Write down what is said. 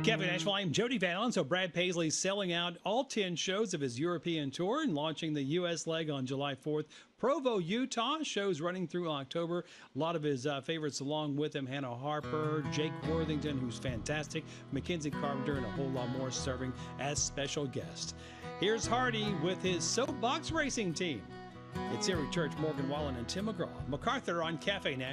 Cafe Nashville, I'm Jody Van Allen. So Brad Paisley's selling out all 10 shows of his European tour and launching the U.S. leg on July 4th. Provo, Utah, shows running through October. A lot of his favorites along with him, Hannah Harper, Jake Worthington, who's fantastic, Mackenzie Carpenter, and a whole lot more serving as special guests. Here's Hardy with his Soapbox Racing team. It's Erie Church, Morgan Wallen, and Tim McGraw. MacArthur on Cafe Nashville.